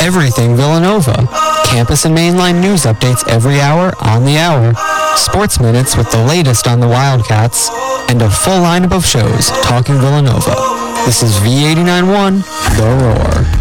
Everything Villanova. Campus and mainline news updates every hour on the hour. Sports Minutes with the latest on the Wildcats. And a full lineup of shows talking Villanova. This is V89.1, The Roar.